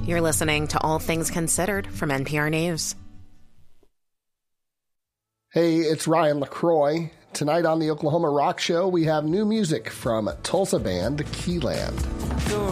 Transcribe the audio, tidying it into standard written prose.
You're listening to All Things Considered from NPR News. Hey, it's Ryan LaCroix. Tonight on the Oklahoma Rock Show, we have new music from Tulsa band Keyland.